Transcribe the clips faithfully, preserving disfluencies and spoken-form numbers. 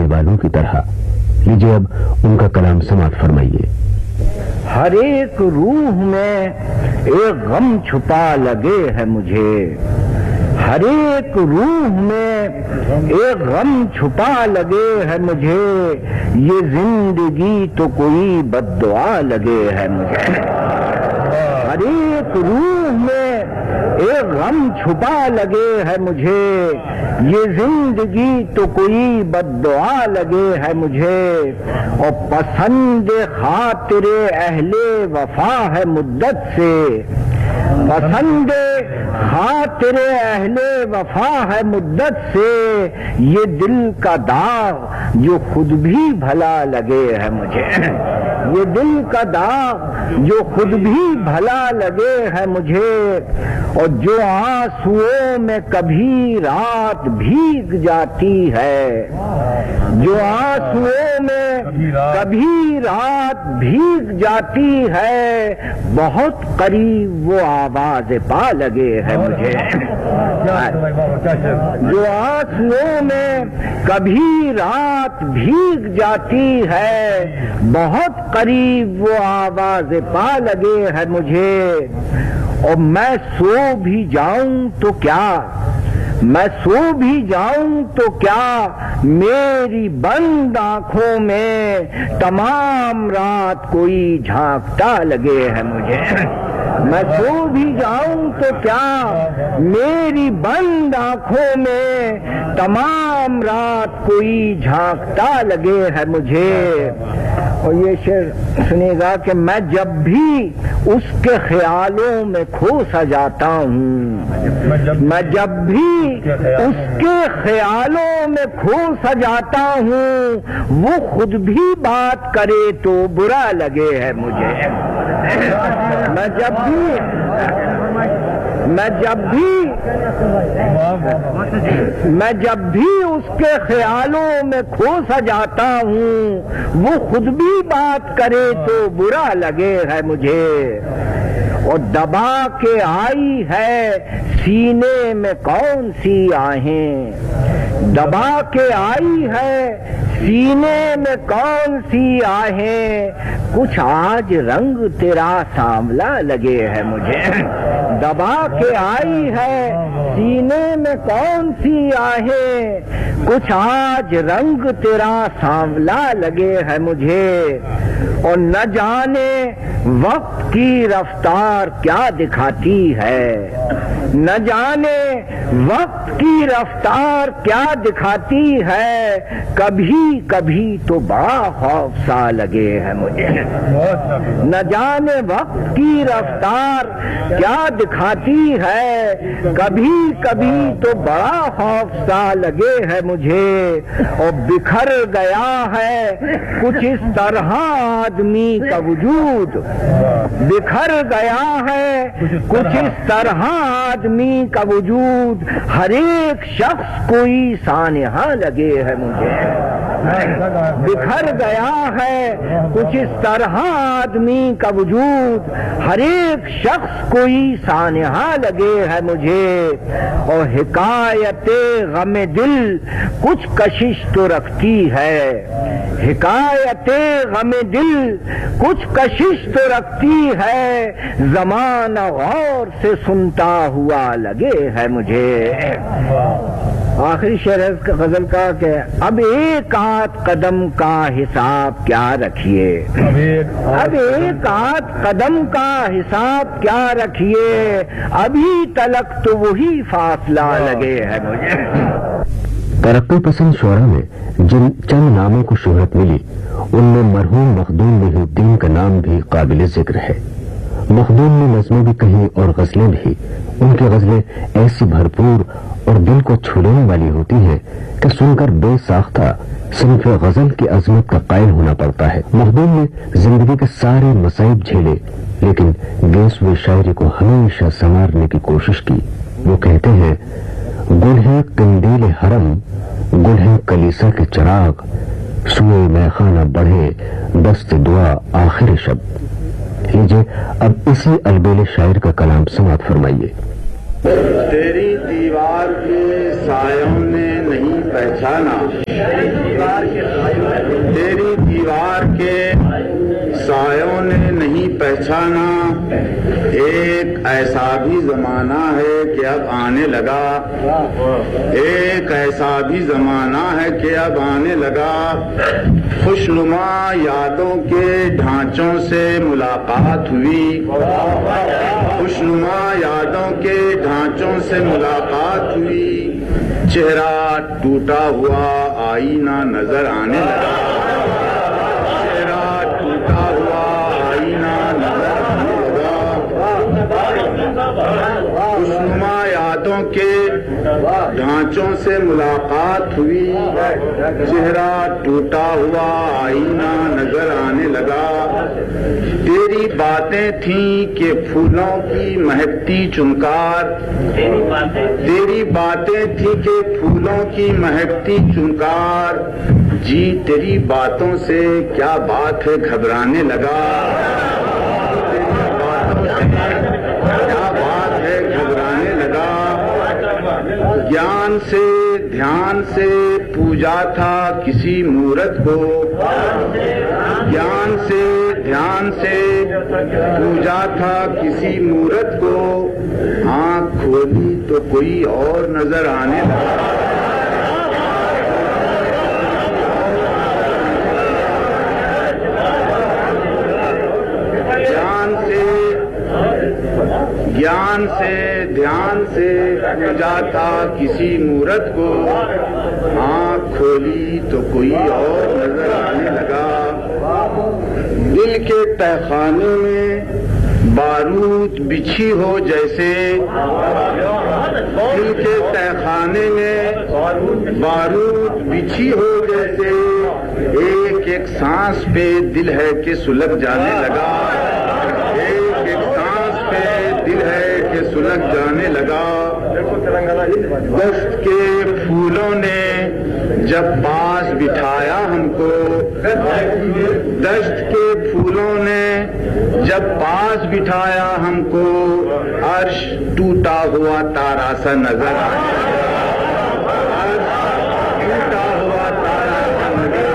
دینے والوں کی طرح۔ لیجیے اب ان کا کلام سماعت فرمائیے۔ ہر ایک روح میں ایک غم چھپا لگے ہے مجھے، ہر ایک روح میں ایک غم چھپا لگے ہے مجھے، یہ زندگی تو کوئی بد دعا لگے ہے مجھے۔ ہر ایک روح میں ایک غم چھپا لگے ہے مجھے، یہ زندگی تو کوئی بد دعا لگے ہے مجھے، اور پسند خاطر اہل وفا ہے مدت سے، پسند خاطر اہل وفا ہے مدت سے، یہ دل کا داغ جو خود بھی بھلا لگے ہے مجھے، یہ دل کا داغ جو خود بھی بھلا لگے ہے مجھے، اور جو آنسوؤں میں کبھی رات بھیگ جاتی ہے، جو آنسوؤں میں کبھی رات بھیگ جاتی ہے، بہت قریب وہ آواز پا لگے ہے مجھے، جو آنسوؤں میں کبھی رات بھیگ جاتی ہے، بہت قریب وہ آواز پا لگے ہے مجھے، اور میں سو بھی جاؤں تو کیا، میں سو بھی جاؤں تو کیا، میری بند آنکھوں میں تمام رات کوئی جھانکتا لگے ہے مجھے، میں سو بھی جاؤں تو کیا، میری بند آنکھوں میں تمام رات کوئی جھانکتا لگے ہے مجھے۔ اور یہ شعر سنے گا کہ میں جب بھی اس کے خیالوں میں کھو سا جاتا ہوں، میں جب بھی اس کے خیالوں میں کھو سا جاتا ہوں، وہ خود بھی بات کرے تو برا لگے ہے مجھے، میں جب بھی میں جب بھی میں جب بھی اس کے خیالوں میں کھو سا جاتا ہوں، وہ خود بھی بات کرے تو برا لگے ہے مجھے، اور دبا کے آئی ہے سینے میں کون سی آہیں، دبا کے آئی ہے سینے میں کون سی آہیں، کچھ آج رنگ تیرا سانولا لگے ہے مجھے، دبا کے آئی ہے سینے میں کون سی آہیں، کچھ آج رنگ تیرا سانولا لگے ہے مجھے، اور نہ جانے وقت کی رفتار کیا دکھاتی ہے، نہ جانے وقت کی رفتار کیا دکھاتی ہے، کبھی کبھی تو بڑا خوف سا لگے ہے مجھے، نہ جانے وقت کی رفتار کیا دکھاتی ہے، کبھی کبھی تو بڑا خوف سا لگے ہے مجھے، اور بکھر گیا ہے کچھ اس طرح آدمی کا وجود، بکھر گیا ہے کچھ اس طرح آدمی کا وجود، ہر ایک شخص کوئی سانحہ لگے ہے مجھے، بکھر گیا ہے کچھ اس طرح آدمی کا وجود، ہر ایک شخص کوئی سانحہ لگے ہے مجھے، اور حکایت غم دل کچھ کشش تو رکھتی ہے، حکایت غم دل کچھ کشش تو رکھتی ہے، زمانہ غور سے سنتا ہوا لگے ہے مجھے۔ آخری شعر ہے غزل کا کہ اب ایک آدھ قدم کا حساب کیا رکھیے، اب ایک آدھ قدم کا حساب کیا رکھیے، ابھی تلک تو وہی فاصلہ لگے ہے مجھے۔ ترقی پسند شعراء میں جن چند ناموں کو شہرت ملی ان میں مرحوم مخدوم محی الدین کا نام بھی قابل ذکر ہے۔ مخدوم میں نظمیں بھی کہیں اور غزلیں بھی، ان کی غزلیں ایسی بھرپور اور دل کو چھو لینے والی ہوتی ہیں کہ سن کر بے ساختہ صنف غزل کی عظمت کا قائل ہونا پڑتا ہے۔ مخدوم نے زندگی کے سارے مصائب جھیلے لیکن گیسویں شاعری کو ہمیشہ سنوارنے کی کوشش کی۔ وہ کہتے ہیں گل ہے قندیل حرم، گل ہے کلیسا کے چراغ، سوئے میں خانہ بڑھے دست دعا آخر شب۔ لیجیے اب اسی البیل شاعر کا کلام سماعت فرمائیے۔ تیری دیوار کے سایوں نے نہیں پہچانا، تیری دیوار کے سایوں نے نہیں پہچانا، ایک ایسا بھی زمانہ ہے کہ اب آنے لگا، ایک ایسا بھی زمانہ ہے کہ اب آنے لگا، خوشنما یادوں کے ڈھانچوں سے ملاقات ہوئی، خوشنما یادوں کے ڈھانچوں سے ملاقات ہوئی، چہرہ ٹوٹا ہوا آئینہ نظر آنے لگا، چہرہ ٹوٹا ہوا آئینہ نظر آنے لگا، خوشنما یادوں کے ڈھانچوں سے ملاقات ہوئی، چہرہ ٹوٹا ہوا آئینہ نظر آنے لگا، تیری باتیں تھیں کہ پھولوں کی مہکتی چنکار، تیری باتیں تھیں کہ پھولوں کی مہکتی چنکار، جی تیری باتوں سے کیا بات ہے گھبرانے لگا، تیری باتوں سے کیا بات ہے گھبرانے لگا، گیان سے دھیان سے پوجا تھا کسی مورت کو، گیان سے دھیان سے پوجا تھا کسی مورت کو، آنکھ کھولی تو کوئی اور نظر آنے لگا، گیان سے گیان سے دھیان سے پوجا تھا کسی مورت کو، آنکھ کھولی تو کوئی اور نظر آنے لگا، دل کے تہخانے میں بارود بچھی ہو جیسے، دل کے تہخانے میں بارود بچھی ہو جیسے، ایک ایک سانس پہ دل ہے کہ سلگ جانے لگا، ایک ایک سانس پہ دل ہے کہ سلگ جانے لگا، دشت کے پھولوں نے جب پاس بٹھایا ہم کو، دشت کے پھولوں نے جب پاس بٹھایا ہم کو، عرش ٹوٹا ہوا تارا سا نظر آیا، عرش ٹوٹا ہوا تارا سا نظر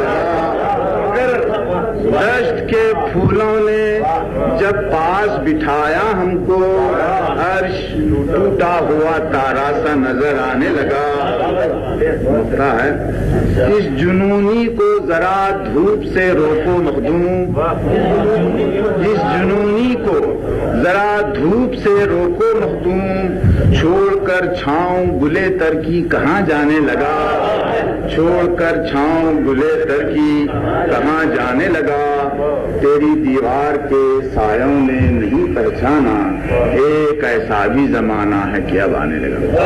آیا، دشت کے پھولوں نے جب پاس بٹھایا ہم کو، عرش ٹوٹا ہوا تارا سا نظر آنے لگا، ہوتا ہے اس جنونی کو ذرا دھوپ سے روکو مخدوم، اس جنونی کو ذرا دھوپ سے روکو مخدوم، چھوڑ کر چھاؤں گلے تر کی کہاں جانے لگا، چھوڑ کر چھاؤں گلے تر کی کہاں جانے لگا، تیری دیوار کے سایوں نے نہیں پہچانا، ایک ایسا بھی زمانہ ہے کہ اب آنے لگا۔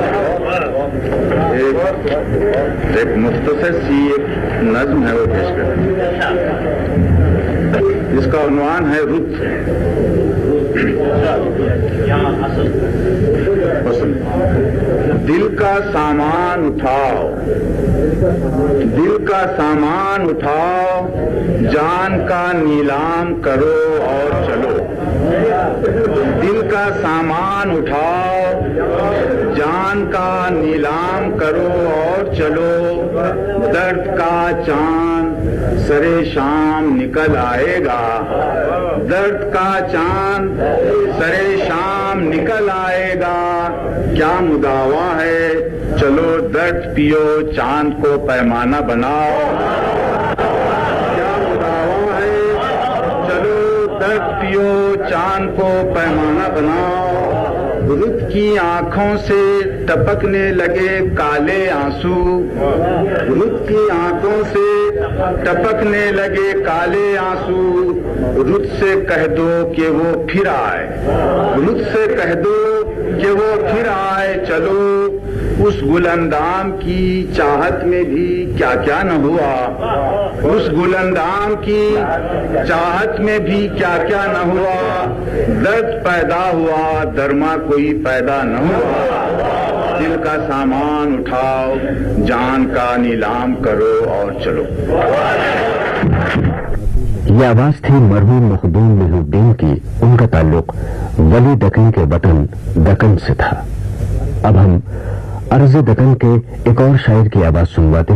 ایک, ایک مختصر سی ایک نظم ہے وہ پیش کرتا جس کا عنوان ہے رت۔ دل کا سامان اٹھاؤ، دل کا سامان اٹھاؤ، جان کا نیلام کرو اور چلو، دل کا سامان اٹھاؤ، جان کا نیلام کرو اور چلو، درد کا چاند سرے شام نکل آئے گا، درد کا چاند سرے شام نکل آئے گا، کیا مداوا ہے چلو درد پیو چاند کو پیمانہ بناؤ، کیا مداوا ہے چلو درد پیو چاند کو پیمانہ بناؤ، رت کی آنکھوں سے ٹپکنے لگے کالے آنسو، رت کی آنکھوں سے ٹپکنے لگے کالے آنسو، رت سے کہہ دو کہ وہ پھر آئے، رت سے کہہ دو کہ وہ پھر آئے، چلو اس گل اندام کی چاہت میں بھی کیا کیا نہ ہوا، اس گل اندام کی چاہت میں بھی کیا کیا نہ ہوا، درد پیدا ہوا درما کوئی پیدا نہ ہوا، دل کا سامان اٹھاؤ، جان کا نیلام کرو اور چلو۔ یہ آواز تھی مرحوم مخدوم محی الدین کی، ان کا تعلق ولی دکن کے وطن دکن سے تھا۔ اب ہم अर्ज़ दकन के एक और शायर की आवाज सुनवाते